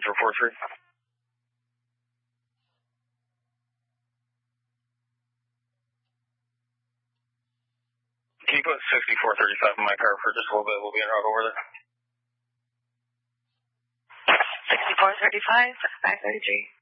Metro 43. Can you put 6435 in my car for just a little bit? We'll be en route over there. 6435, 533.